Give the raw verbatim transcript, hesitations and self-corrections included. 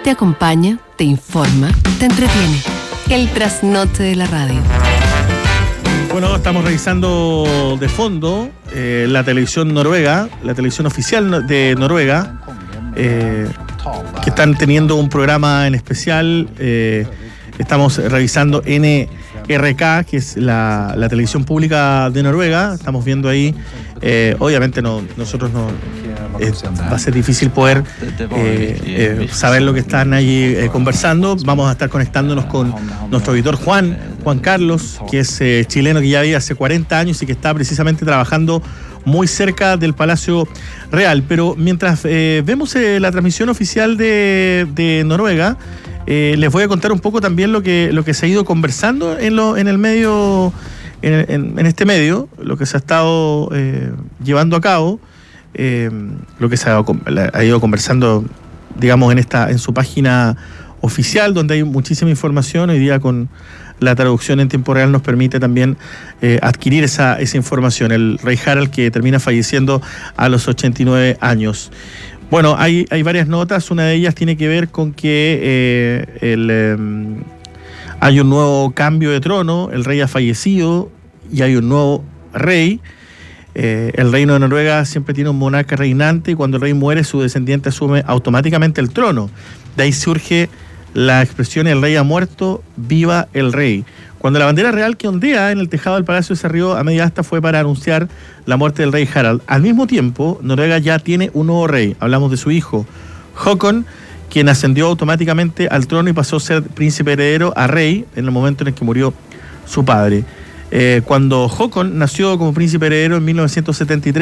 Te acompaña, te informa, te entretiene. El trasnoche de la radio. Bueno, estamos revisando de fondo eh, la televisión noruega, la televisión oficial de Noruega, eh, que están teniendo un programa en especial. Eh, estamos revisando N R K, que es la, la televisión pública de Noruega. Estamos viendo ahí, eh, obviamente no, nosotros no... Eh, va a ser difícil poder eh, eh, saber lo que están allí eh, conversando. Vamos a estar conectándonos con nuestro editor Juan, Juan Carlos, que es eh, chileno, que ya vive hace cuarenta años y que está precisamente trabajando muy cerca del Palacio Real. Pero mientras eh, vemos eh, la transmisión oficial de, de Noruega, eh, les voy a contar un poco también lo que, lo que se ha ido conversando en, lo, en el medio, en, en, en este medio, lo que se ha estado eh, llevando a cabo. Eh, lo que se ha, ha ido conversando, digamos, en esta en su página oficial, donde hay muchísima información. Hoy día con la traducción en tiempo real nos permite también eh, adquirir esa, esa información. El rey Harald, que termina falleciendo a los ochenta y nueve años. Bueno, hay, hay varias notas. Una de ellas tiene que ver con que eh, el, eh, hay un nuevo cambio de trono. El rey ha fallecido y hay un nuevo rey. Eh, el reino de Noruega siempre tiene un monarca reinante y cuando el rey muere su descendiente asume automáticamente el trono. De ahí surge la expresión "el rey ha muerto, viva el rey". Cuando la bandera real que ondea en el tejado del Palacio se arrió a media asta fue para anunciar la muerte del rey Harald. Al mismo tiempo, Noruega ya tiene un nuevo rey. Hablamos de su hijo, Håkon, quien ascendió automáticamente al trono y pasó a ser príncipe heredero a rey en el momento en el que murió su padre. Eh, cuando Håkon nació como príncipe heredero en mil novecientos setenta y tres,